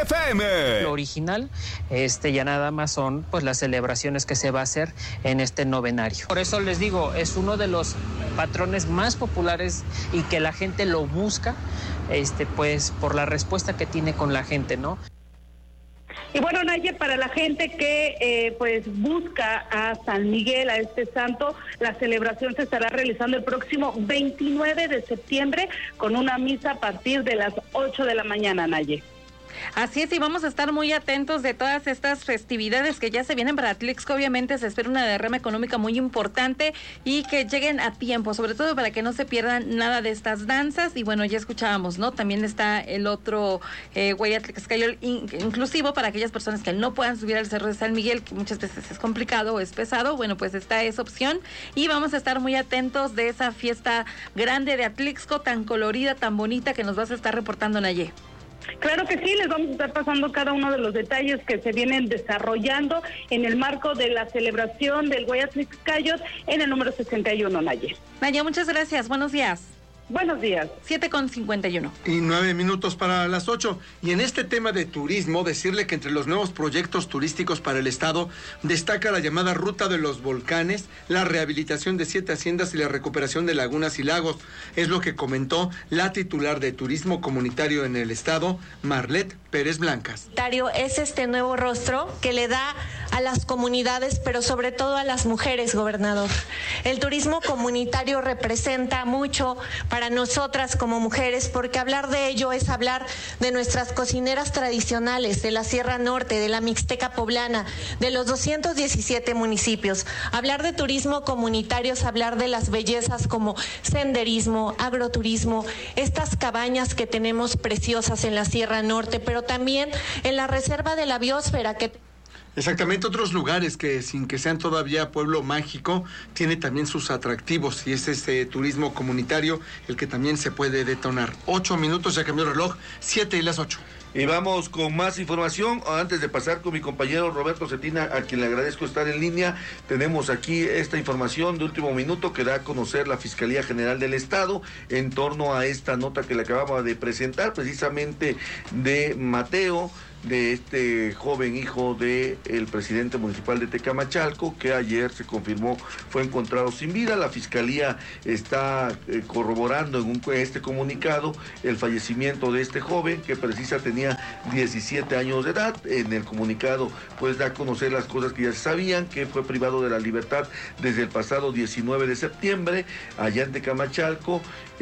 FM. Lo original, ya nada más son pues las celebraciones que se va a hacer en este novenario. Por eso les digo, es uno de los patrones más populares y que la gente lo busca, pues por la respuesta que tiene con la gente, ¿no? Y bueno, Naye, para la gente que pues busca a San Miguel, a este santo, la celebración se estará realizando el próximo 29 de septiembre con una misa a partir de las 8 de la mañana, Naye. Así es, y vamos a estar muy atentos de todas estas festividades que ya se vienen para Atlixco. Obviamente se espera una derrama económica muy importante y que lleguen a tiempo, sobre todo para que no se pierdan nada de estas danzas. Y bueno, ya escuchábamos, ¿no? También está el otro Hueyatlixcayol inclusivo para aquellas personas que no puedan subir al Cerro de San Miguel, que muchas veces es complicado o es pesado. Bueno, pues está esa opción y vamos a estar muy atentos de esa fiesta grande de Atlixco, tan colorida, tan bonita, que nos vas a estar reportando, Nayé. Claro que sí, les vamos a estar pasando cada uno de los detalles que se vienen desarrollando en el marco de la celebración del Hueyatlixcayot en el número 61, Naye. Naya, muchas gracias, buenos días. Buenos días. 7:51. Y 9 minutos para las 8. Y en este tema de turismo, decirle que entre los nuevos proyectos turísticos para el estado destaca la llamada Ruta de los Volcanes, la rehabilitación de 7 haciendas y la recuperación de lagunas y lagos. Es lo que comentó la titular de Turismo Comunitario en el estado, Marlet Pérez Blancas. Es este nuevo rostro que le da a las comunidades, pero sobre todo a las mujeres, gobernador. El turismo comunitario representa mucho para nosotras como mujeres, porque hablar de ello es hablar de nuestras cocineras tradicionales, de la Sierra Norte, de la Mixteca Poblana, de los 217 municipios. Hablar de turismo comunitario es hablar de las bellezas como senderismo, agroturismo, estas cabañas que tenemos preciosas en la Sierra Norte, pero también en la Reserva de la Biosfera que... Exactamente, otros lugares que sin que sean todavía pueblo mágico, tiene también sus atractivos y es este turismo comunitario el que también se puede detonar. 8 minutos, ya cambió el reloj, 7 y las 8. Y vamos con más información. Antes de pasar con mi compañero Roberto Cetina, a quien le agradezco estar en línea, tenemos aquí esta información de último minuto que da a conocer la Fiscalía General del Estado en torno a esta nota que le acababa de presentar, precisamente de Mateo, de este joven hijo del presidente municipal de Tecamachalco, que ayer se confirmó fue encontrado sin vida. La Fiscalía está corroborando en este comunicado el fallecimiento de este joven, que tenía 17 años de edad. En el comunicado pues da a conocer las cosas que ya se sabían, que fue privado de la libertad desde el pasado 19 de septiembre, allá en Tecamachalco,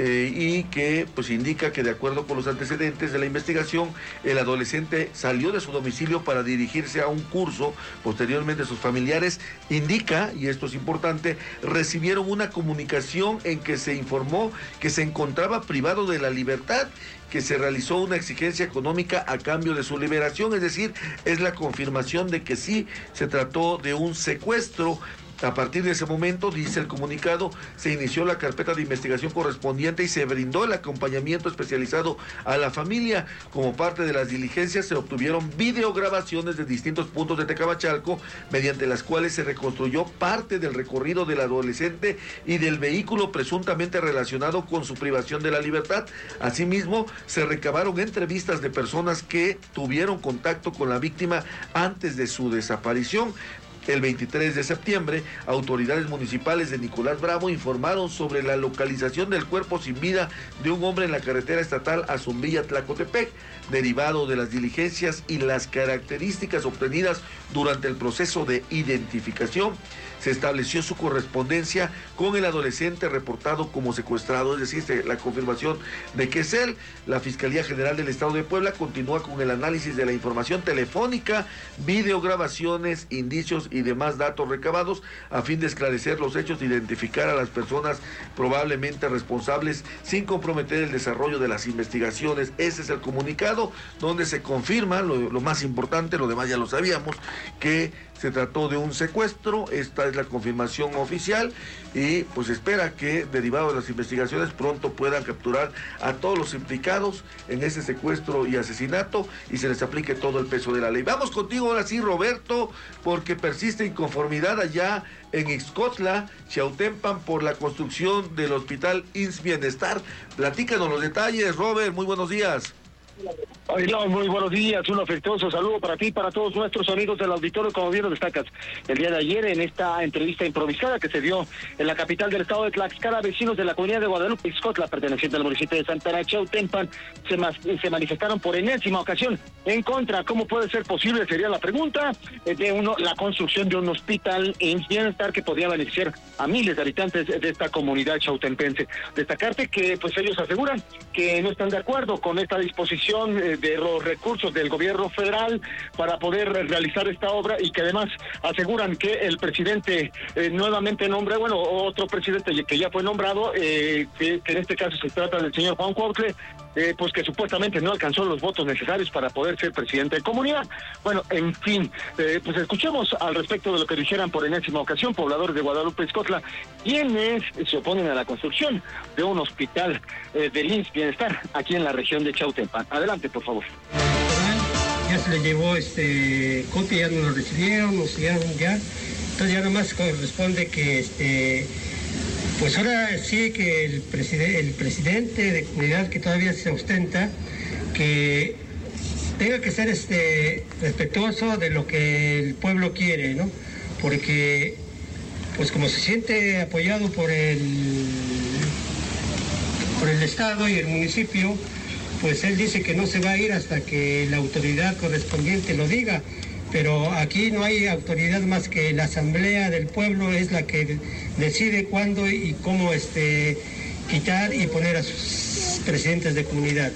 y que pues indica que de acuerdo con los antecedentes de la investigación, el adolescente salió de su domicilio para dirigirse a un curso. Posteriormente sus familiares, indica, y esto es importante, recibieron una comunicación en que se informó que se encontraba privado de la libertad, que se realizó una exigencia económica a cambio de su liberación. Es decir, es la confirmación de que sí se trató de un secuestro. A partir de ese momento, dice el comunicado, se inició la carpeta de investigación correspondiente y se brindó el acompañamiento especializado a la familia. Como parte de las diligencias se obtuvieron videograbaciones de distintos puntos de Tecamachalco, mediante las cuales se reconstruyó parte del recorrido del adolescente y del vehículo presuntamente relacionado con su privación de la libertad. Asimismo, se recabaron entrevistas de personas que tuvieron contacto con la víctima antes de su desaparición. El 23 de septiembre, autoridades municipales de Nicolás Bravo informaron sobre la localización del cuerpo sin vida de un hombre en la carretera estatal Azumbilla-Tlacotepec, derivado de las diligencias y las características obtenidas durante el proceso de identificación. Se estableció su correspondencia con el adolescente reportado como secuestrado, es decir, la confirmación de que es él. La Fiscalía General del Estado de Puebla continúa con el análisis de la información telefónica, videograbaciones, indicios y demás datos recabados a fin de esclarecer los hechos e identificar a las personas probablemente responsables sin comprometer el desarrollo de las investigaciones. Ese es el comunicado donde se confirma lo más importante, lo demás ya lo sabíamos, que se trató de un secuestro. Esta es la confirmación oficial y pues espera que derivado de las investigaciones pronto puedan capturar a todos los implicados en ese secuestro y asesinato y se les aplique todo el peso de la ley. Vamos contigo ahora sí, Roberto, porque persiste inconformidad allá en Ixcotla, Chiautempan, por la construcción del hospital IMSS Bienestar. Platícanos los detalles, Robert, muy buenos días. Hola, muy buenos días, un afectuoso saludo para ti y para todos nuestros amigos del auditorio. Como bien lo destacas, el día de ayer en esta entrevista improvisada que se dio en la capital del estado de Tlaxcala, vecinos de la comunidad de Guadalupe Ixcotla, perteneciente al municipio de Santana Chautempan, se manifestaron por enésima ocasión en contra. ¿Cómo puede ser posible? Sería la pregunta de la construcción de un hospital en bienestar que podría beneficiar a miles de habitantes de esta comunidad chautempense. Destacarte que pues ellos aseguran que no están de acuerdo con esta disposición de los recursos del gobierno federal para poder realizar esta obra, y que además aseguran que el presidente nuevamente nombra, otro presidente que ya fue nombrado, que en este caso se trata del señor Juan Cuautle, pues que supuestamente no alcanzó los votos necesarios para poder ser presidente de comunidad. Bueno, en fin, pues escuchemos al respecto de lo que dijeran por enésima ocasión pobladores de Guadalupe Ixcotla, quienes se oponen a la construcción de un hospital del IMSS Bienestar aquí en la región de Chautempan. Adelante, por favor. Ya se le llevó copia, ya no lo recibieron, nos dieron ya. Entonces ya nomás corresponde que pues ahora sí que el presidente de comunidad, que todavía se ostenta, que tenga que ser respetuoso de lo que el pueblo quiere, ¿no? Porque pues como se siente apoyado por el estado y el municipio, pues él dice que no se va a ir hasta que la autoridad correspondiente lo diga. Pero aquí no hay autoridad más que la asamblea del pueblo, es la que decide cuándo y cómo quitar y poner a sus presidentes de comunidad.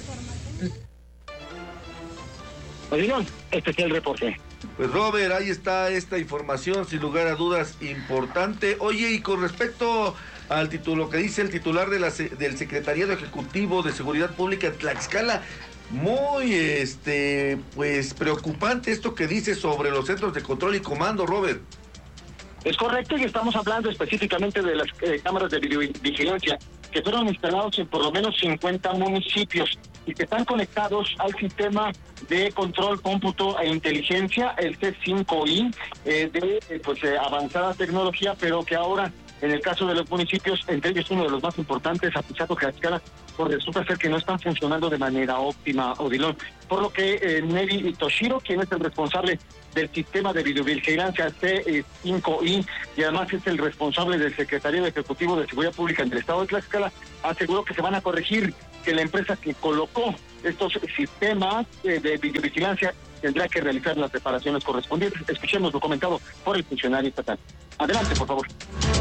Oigan, este es el reporte. Pues Robert, ahí está esta información, sin lugar a dudas, importante. Oye, y con respecto al título que dice el titular del Secretariado Ejecutivo de Seguridad Pública en Tlaxcala, muy pues preocupante esto que dice sobre los centros de control y comando, Robert. Es correcto, y estamos hablando específicamente de las cámaras de videovigilancia que fueron instalados en por lo menos 50 municipios y que están conectados al sistema de control, cómputo e inteligencia, el C5I, de avanzada tecnología, pero que ahora, en el caso de los municipios, entre ellos uno de los más importantes, Apizaco, Tlaxcala, pues resulta ser que no están funcionando de manera óptima, Odilon. Por lo que Neri Toshiro, quien es el responsable del sistema de videovigilancia C5I, y además es el responsable del Secretario Ejecutivo de Seguridad Pública en el estado de Tlaxcala, aseguró que se van a corregir, que la empresa que colocó estos sistemas de videovigilancia tendrá que realizar las reparaciones correspondientes. Escuchemos lo comentado por el funcionario estatal. Adelante, por favor.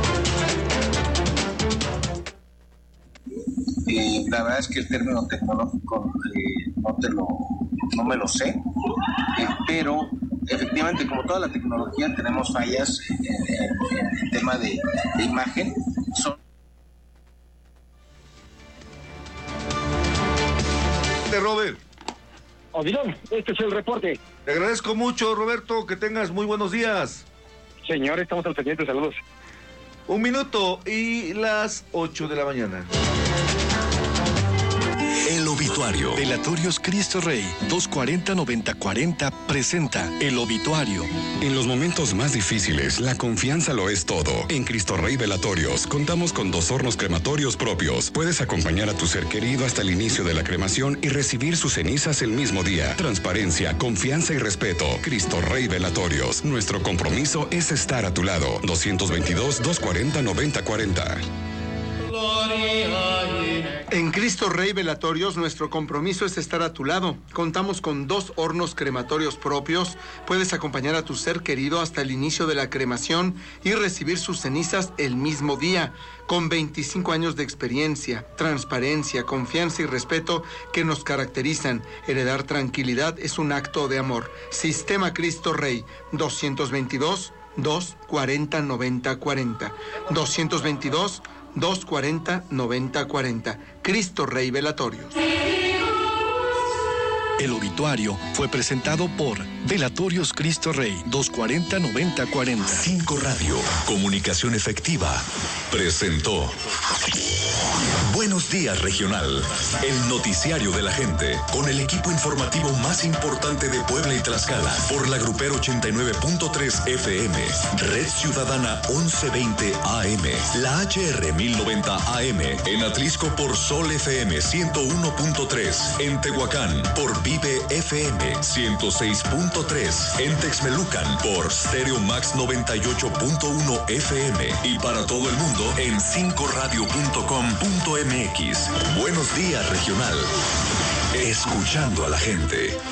La verdad es que el término tecnológico no me lo sé, pero efectivamente, como toda la tecnología, tenemos fallas en el tema de imagen. Robert. Odilon, este es el reporte. Te agradezco mucho, Roberto, que tengas muy buenos días. Señor, estamos al pendiente, saludos. 1 minuto y las 8 de la mañana. El obituario. Velatorios Cristo Rey 240-9040 presenta El Obituario. En los momentos más difíciles, la confianza lo es todo. En Cristo Rey Velatorios contamos con 2 hornos crematorios propios. Puedes acompañar a tu ser querido hasta el inicio de la cremación y recibir sus cenizas el mismo día. Transparencia, confianza y respeto. Cristo Rey Velatorios. Nuestro compromiso es estar a tu lado. 222-240-9040. En Cristo Rey Velatorios, nuestro compromiso es estar a tu lado. Contamos con 2 hornos crematorios propios. Puedes acompañar a tu ser querido hasta el inicio de la cremación y recibir sus cenizas el mismo día. Con 25 años de experiencia, transparencia, confianza y respeto que nos caracterizan, heredar tranquilidad es un acto de amor. Sistema Cristo Rey, 222-240-9040. 240-9040. Cristo Rey Velatorios. El obituario fue presentado por Velatorios Cristo Rey 240-9040. 5 Radio, comunicación efectiva, presentó Buenos Días Regional, el noticiario de la gente, con el equipo informativo más importante de Puebla y Tlaxcala, por la Grupero 89.3 FM, Red Ciudadana 1120 AM, la HR 1090 AM, en Atlisco por Sol FM 101.3, en Tehuacán por Viva Vive FM 106.3. En Texmelucan por Stereo Max 98.1 FM. Y para todo el mundo en 5radio.com.mx. Buenos días, regional. Escuchando a la gente.